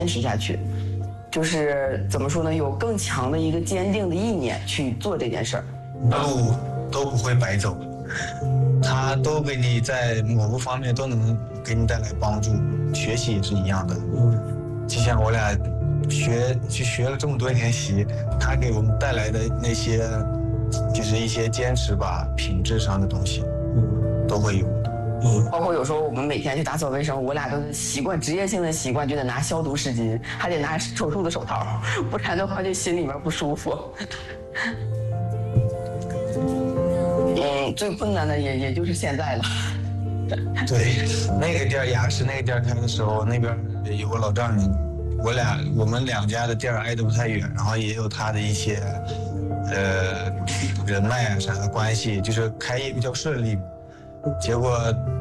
持下去，就是怎么说呢，有更强的一个坚定的意念去做这件事儿。 路都不会白走，它都给你在某个方面都能给你带来帮助。学习也是一样的，就像我俩学了这么多年习，它给我们带来的那些就是一些坚持吧，品质上的东西，都会有。 包括有时候我们每天去打扫卫生，我俩都是习惯职业性的习惯，就得拿消毒湿巾，还得拿手术的手套，不然的话就心里面不舒服。最困难的也就是现在了。 对，那个店雅石那个店开的时候，那边有个老丈人，我们两家的店挨得不太远，然后也有他的一些人脉啊啥的关系，就是开业比较顺利。结果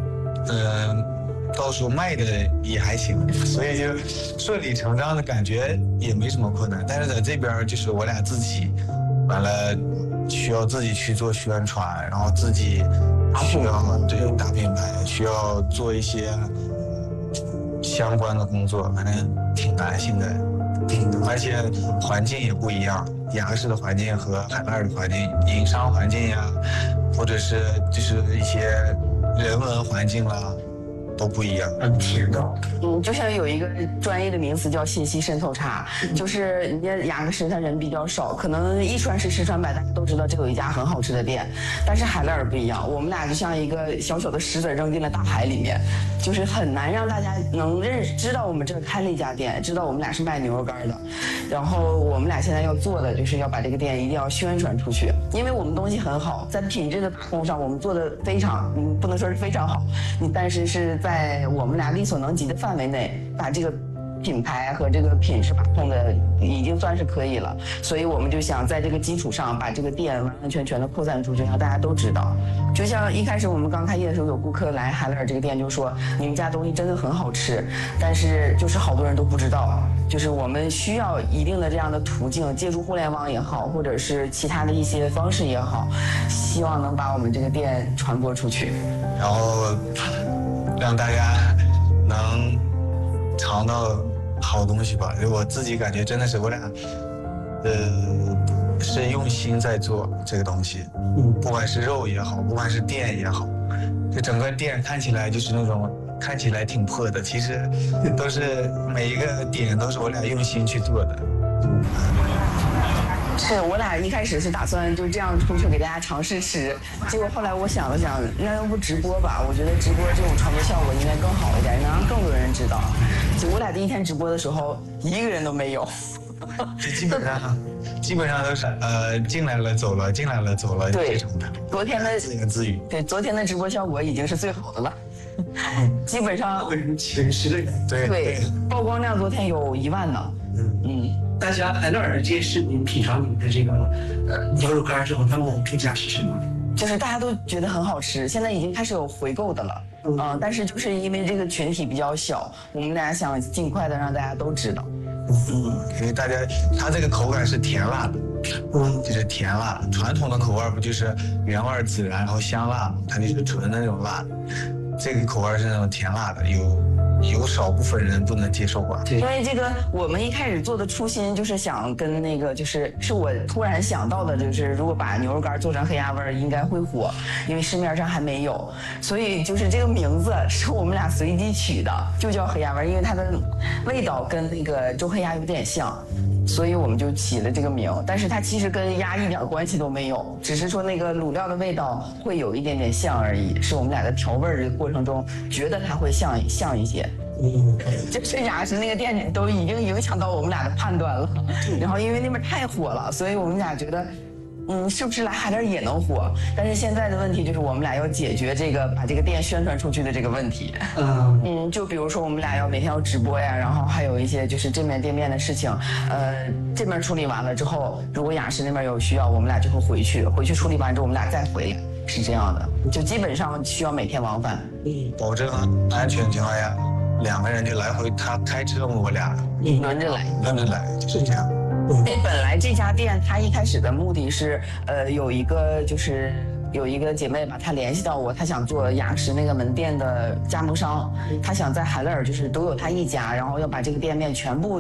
到时候卖的也还行，所以就顺理成章的感觉也没什么困难。但是在这边就是我俩自己完了需要自己去做宣传，然后自己需要对打品牌，需要做一些相关的工作，反正挺难现在，而且环境也不一样，雅士的环境和海拉尔的环境，营商环境呀，或者是就是一些人文环境啦，都不一样。 就像有一个专业的名词叫信息渗透差，就是人家雅各石他人比较少，可能一传十十传百，大家都知道这有一家很好吃的店，但是海拉尔不一样，我们俩就像一个小小的石子扔进了大海里面，就是很难让大家能知道我们这儿开了一家店，知道我们俩是卖牛肉干的。然后我们俩现在要做的就是要把这个店一定要宣传出去，因为我们东西很好，在品质的把控上我们做的非常，不能说是非常好，但是是在我们俩力所能及的范围内，把这个品牌和这个品质把控的已经算是可以了，所以我们就想在这个基础上把这个店完完全全的扩散出去，让大家都知道。就像一开始我们刚开业的时候，有顾客来海拉尔这个店就说你们家东西真的很好吃，但是就是好多人都不知道，就是我们需要一定的这样的途径，借助互联网也好，或者是其他的一些方式也好，希望能把我们这个店传播出去， 然后让大家能尝到好东西吧。我自己感觉真的是我俩是用心在做这个东西，不管是肉也好，不管是店也好，就整个店看起来就是那种看起来挺破的，其实都是每一个点都是我俩用心去做的。 是我俩一开始是打算就这样出去给大家尝试吃，结果后来我想了想，那要不直播吧？我觉得直播这种传播效果应该更好一点，能让更多人知道。就我俩第一天直播的时候，一个人都没有。 基本上都是进来了走了，进来了走了这种的。 昨天的自言自语。 对，昨天的直播效果已经是最好的了，基本上前10个人。 对，曝光量昨天有1万呢。 大家海拉尔的这些视频品尝你的这个牛肉干之后，他们的评价是什么？ 就是大家都觉得很好吃，现在已经开始有回购的了。但是就是因为这个群体比较小，我们俩想尽快的让大家都知道。 因为它这个口感是甜辣的，就是甜辣。传统的口味不就是原味孜然，然后香辣，它就是纯的那种辣。这个口味是那种甜辣的，有少部分人不能接受吧？ 因为这个我们一开始做的初心就是想跟那个是我突然想到的，就是如果把牛肉干做成黑鸭味儿应该会火，因为市面上还没有，所以就是这个名字是我们俩随机取的，就叫黑鸭味儿，因为它的味道跟那个周黑鸭有点像。所以我们就起了这个名，但是它其实跟鸭一点关系都没有，只是说那个卤料的味道会有一点点像而已，是我们俩在调味儿的过程中觉得它会像一些。就是雅石那个店都已经影响到我们俩的判断了，然后因为那边太火了，所以我们俩觉得是不是来海拉尔也能火？但是现在的问题就是我们俩要解决这个把这个店宣传出去的这个问题。就比如说我们俩要每天要直播呀，然后还有一些就是这面店面的事情，这边处理完了之后，如果雅石那边有需要，我们俩就会回去处理完之后我们俩再回来，是这样的，就基本上需要每天往返。 保证安全情况下，2个人就来回，他开车我俩轮着来， 就是这样。 本来这家店它一开始的目的是，有一个就是有一个姐妹吧，她联系到我，她想做雅诗那个门店的加盟商，她想在海勒尔就是都有她一家，然后要把这个店面全部